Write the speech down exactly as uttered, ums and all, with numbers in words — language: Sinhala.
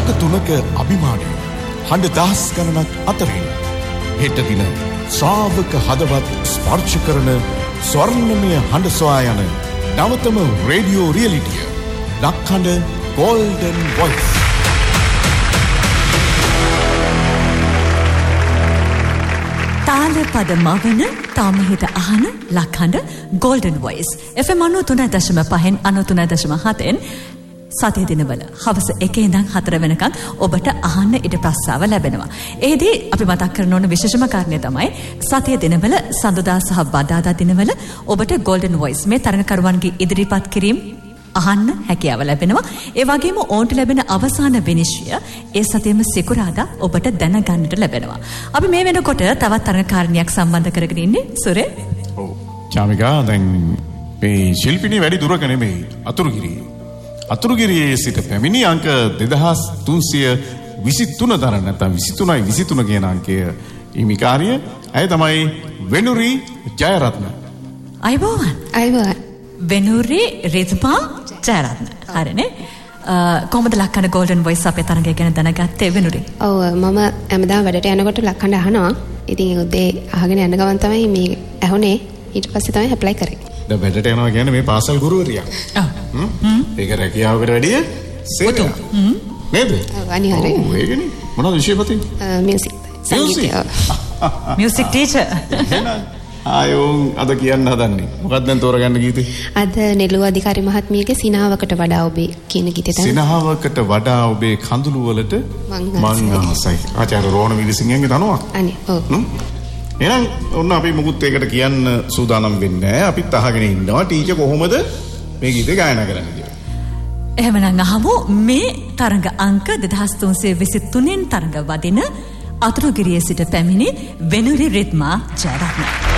රට තුනක අභිමානය හඬ දහස් ගණනක් අතරින් හෙට දින ශ්‍රාවක හදවත් ස්පර්ශ කරන ස්වර්ණමය හඬ සොයා යන නවතම රේඩියෝ රියලිටිය ලක්හඬ ගෝල්ඩන් වොයිස්. තාල පද මවන තාමහිත අහන ලක්හඬ ගෝල්ඩන් වොයිස් එෆ් එම් අනූ තුනයි දශම පහෙන් අනූ තුනයි දශම හතෙන් සතිය දිනවල හවස එකේ ඉඳන් හතර වෙනකන් ඔබට අහන්න ඉඩ ප්‍රස්තාව ලැබෙනවා. එෙහිදී අපි මතක් කරන ඕන විශේෂම කාරණය තමයි සතිය දිනවල සඳුදා සහ බදාදා දිනවල ඔබට ගෝල්ඩන් වොයිස් මේ තරඟකරුවන්ගේ ඉදිරිපත් කිරීම අහන්න හැකියාව ලැබෙනවා. ඒ වගේම ඕන්ට ලැබෙන අවසාන විනිශ්චය ඒ සතියේම සිකුරාදා ඔබට දැනගන්නට ලැබෙනවා. අපි මේ වෙනකොට තවත් තරඟකාරණියක් සම්බන්ධ කරගෙන ඉන්නේ සුරේ. ඔව්. චාමිකා දැන් මේ ශිල්පිනී වැඩි දුරක නෙමෙයි අතුරුගිරියේ. අතුරුගිරියේ සිට පැමිණි අංක දෙදහස් තුන්සිය විසිතුන දරන නැත්නම් විසිතුනයි විසිතුන කියන අංකය හිමිකාරිය ඇය තමයි වෙනුරි ජයරත්න. අයබෝවන්. අයබෝවන්. වෙනුරි රිද්මා ජයරත්න. හරිනේ. කොහොමද ලක්හඬ ගෝල්ඩන් වොයිස් අපේ තරඟය ගැන දැනගත්තේ වෙනුරි? ඔව් මම හැමදාම වැඩට යනකොට ලක්හඬ අහනවා. ඉතින් උදේ අහගෙන යන ගමන් තමයි මේ ඇහුනේ. ඊට පස්සේ තමයි ඇප්ලයි කරේ. දැන් වැඩට යනවා කියන්නේ මේ පාසල් ගුරුවරියක්. ඔව්. හ්ම්. ඒක රැකියාවකට වැඩිය සේවයක්. හ්ම්. නේද? ඔව් අනිවාර්යයෙන්. ඔව් ඒකනේ. මොනවද විෂයපති? මියුසික්. සංගීතය. Music teacher. ආයෝන් අද කියන්න හදන්නේ. මොකක්ද දැන් තෝරගන්න ගීතේ? අද නෙළුව අධිකාරි මහත්මියගේ සිනාවකට වඩා ඔබේ කියන ගීතය තමයි. සිනාවකට වඩා ඔබේ කඳුළු වලට මං ආසයි. ආචාර්ය රෝණ විලිසිංහගේ තනුවක්. අනේ ඔව්. එහෙනම් ඔන්න අපි මුකුත් ඒකට කියන්න සූදානම් වෙන්නේ නැහැ. අපිත් අහගෙන ඉන්නවා ටීචර් කොහොමද මේ ගීතේ ගායනා කරන්නේ කියලා. එහෙමනම් අහමු මේ තරඟ අංක දෙදහස් තුන්සිය විසිතුනෙන් තරඟ වදින අතුරුගිරියේ සිට පැමිණි වෙනුරි රිද්මා ජයරත්න.